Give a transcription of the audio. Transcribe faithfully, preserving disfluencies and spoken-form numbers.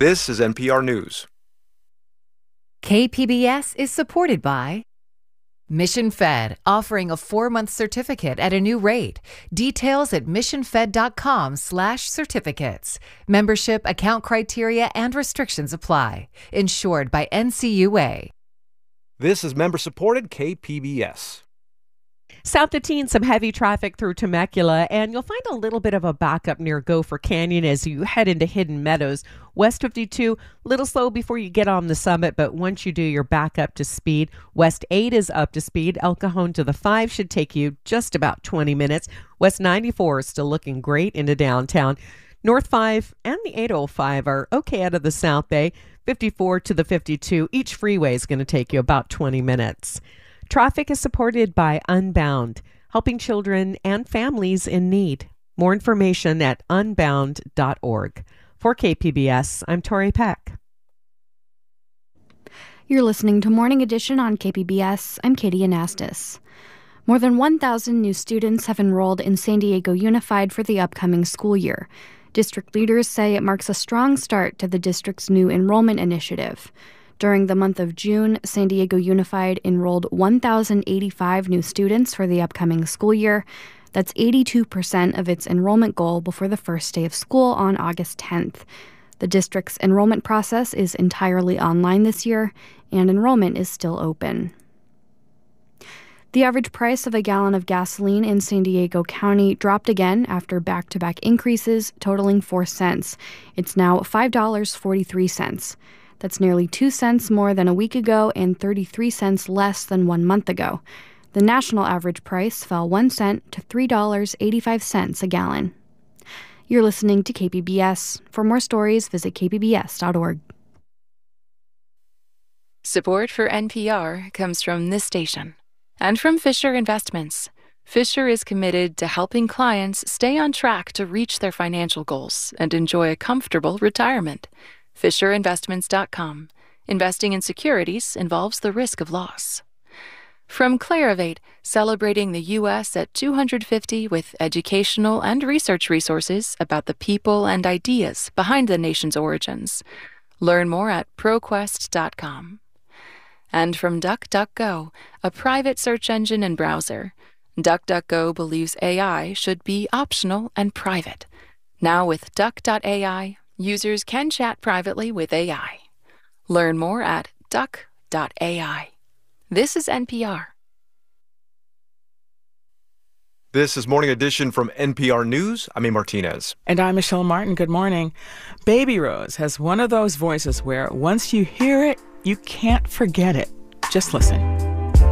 This is N P R News. K P B S is supported by Mission Fed, offering a four-month certificate at a new rate. Details at missionfed.com slash certificates. Membership, account criteria, and restrictions apply. Insured by N C U A. This is member-supported K P B S. South of Teen, some heavy traffic through Temecula, and you'll find a little bit of a backup near Gopher Canyon as you head into Hidden Meadows. West fifty-two, little slow before you get on the summit, but once you do, you're back up to speed. West eight is up to speed. El Cajon to the five should take you just about twenty minutes. West ninety-four is still looking great into downtown. North five and the eight oh five are okay out of the South Bay. fifty-four to the fifty-two, each freeway is going to take you about twenty minutes. Traffic is supported by Unbound, helping children and families in need. More information at unbound dot org. For K P B S, I'm Tori Peck. You're listening to Morning Edition on K P B S. I'm Katie Anastas. More than one thousand new students have enrolled in San Diego Unified for the upcoming school year. District leaders say it marks a strong start to the district's new enrollment initiative. During the month of June, San Diego Unified enrolled one thousand eighty-five new students for the upcoming school year. That's eighty-two percent of its enrollment goal before the first day of school on August tenth. The district's enrollment process is entirely online this year, and enrollment is still open. The average price of a gallon of gasoline in San Diego County dropped again after back-to-back increases totaling four cents. It's now five dollars and forty-three cents. That's nearly two cents more than a week ago and thirty-three cents less than one month ago. The national average price fell one cent to three dollars and eighty-five cents a gallon. You're listening to K P B S. For more stories, visit k p b s dot org. Support for N P R comes from this station and from Fisher Investments. Fisher is committed to helping clients stay on track to reach their financial goals and enjoy a comfortable retirement. fisher investments dot com. Investing in securities involves the risk of loss. From Clarivate, celebrating the U S at two hundred fifty with educational and research resources about the people and ideas behind the nation's origins. Learn more at pro quest dot com. And from DuckDuckGo, a private search engine and browser. DuckDuckGo believes A I should be optional and private. Now with duck dot A I, users can chat privately with A I. Learn more at duck dot A I. This is N P R. This is Morning Edition from N P R News. I'm A. Martinez. And I'm Michelle Martin. Good morning. Baby Rose has one of those voices where once you hear it, you can't forget it. Just listen.